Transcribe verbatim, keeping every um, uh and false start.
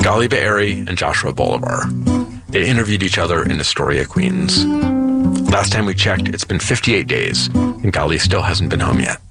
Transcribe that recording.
Gali Be'eri and Joshua Bolivar. They interviewed each other in Astoria, Queens. Last time we checked, it's been fifty-eight days, and Gali still hasn't been home yet.